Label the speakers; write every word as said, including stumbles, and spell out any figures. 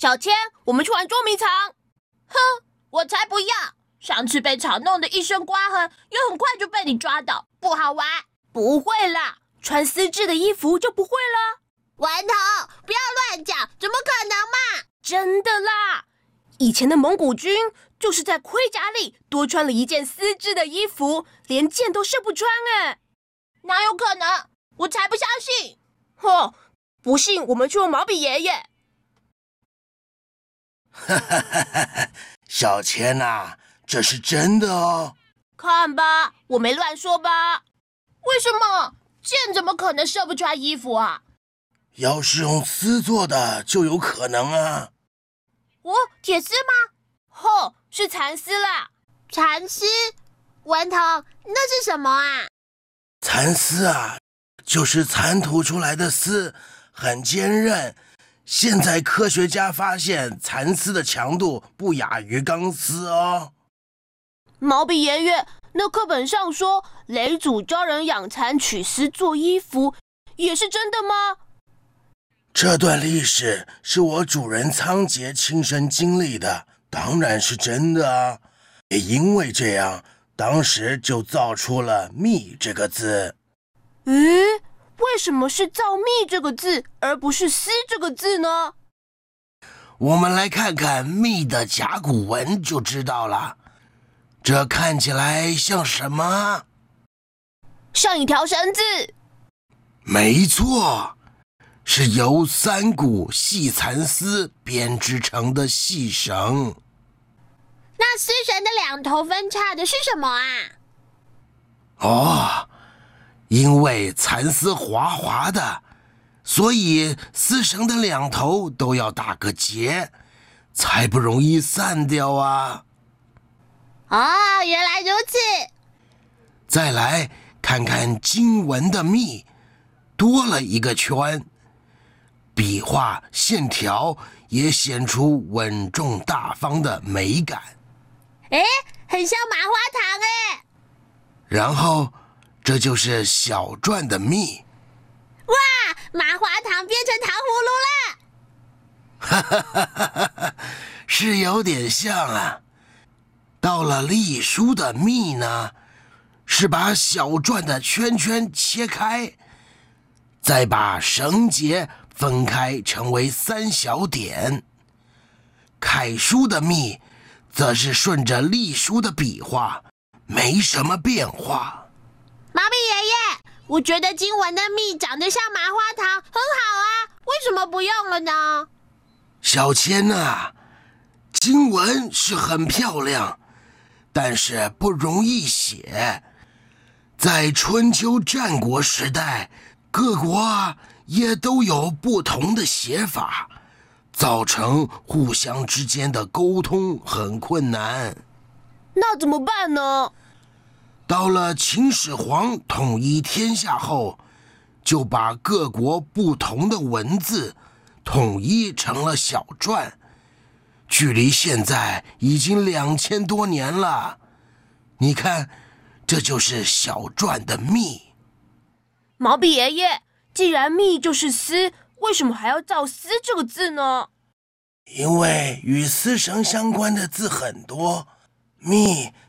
Speaker 1: 小千，我们去玩捉迷藏。
Speaker 2: 哼，我才不要！上次被草弄得一身刮痕，又很快就被你抓到，不好玩。
Speaker 1: 不会啦，穿丝质的衣服就不会了。
Speaker 2: 顽童，不要乱讲，怎么可能嘛？
Speaker 1: 真的啦，以前的蒙古军就是在盔甲里多穿了一件丝质的衣服，连箭都射不穿哎。
Speaker 2: 哪有可能？我才不相信！
Speaker 1: 哦，不信我们去问毛笔爷爷。
Speaker 3: 哈哈哈哈！小千啊，这是真的哦。
Speaker 1: 看吧，我没乱说吧？
Speaker 2: 为什么箭怎么可能射不穿衣服啊？
Speaker 3: 要是用丝做的就有可能啊。
Speaker 2: 哦，铁丝吗？
Speaker 1: 哦，是蚕丝啦。
Speaker 2: 蚕丝？顽童，那是什么啊？
Speaker 3: 蚕丝啊，就是蚕吐出来的丝，很坚韧。现在科学家发现，蚕丝的强度不亚于钢丝哦。
Speaker 1: 毛笔爷爷，那课本上说雷祖教人养蚕取丝做衣服，也是真的吗？
Speaker 3: 这段历史是我主人仓颉亲身经历的，当然是真的啊。也因为这样，当时就造出了密这个字。
Speaker 1: 咦，为什么是造密这个字，而不是丝这个字呢？
Speaker 3: 我们来看看密的甲骨文就知道了。这看起来像什么？
Speaker 1: 像一条绳子。
Speaker 3: 没错，是由三股细蚕丝编织成的细绳。
Speaker 2: 那丝绳的两头分叉的是什么啊？
Speaker 3: 哦，因为蚕丝滑滑的，所以丝绳的两头都要打个结，才不容易散掉啊。
Speaker 2: 哦，原来如此。
Speaker 3: 再来看看经文的密，多了一个圈，笔画线条也显出稳重大方的美感。
Speaker 2: 诶，很像麻花糖诶。
Speaker 3: 然后这就是小篆的密。
Speaker 2: 哇，麻花糖变成糖葫芦了。
Speaker 3: 哈哈哈哈哈，是有点像啊。到了隶书的密呢，是把小篆的圈圈切开，再把绳结分开成为三小点。楷书的密则是顺着隶书的笔画，没什么变化。
Speaker 2: 毛笔爷爷，我觉得经文的密长得像麻花糖，很好啊，为什么不用了呢？
Speaker 3: 小千啊，经文是很漂亮，但是不容易写。在春秋战国时代，各国啊也都有不同的写法，造成互相之间的沟通很困难。
Speaker 1: 那怎么办呢？
Speaker 3: 到了秦始皇统一天下后，就把各国不同的文字统一成了小篆，距离现在已经两千多年了。你看，这就是小篆的密。
Speaker 1: 毛笔爷爷，既然密就是丝，为什么还要造丝这个字呢？
Speaker 3: 因为与丝绳相关的字很多，密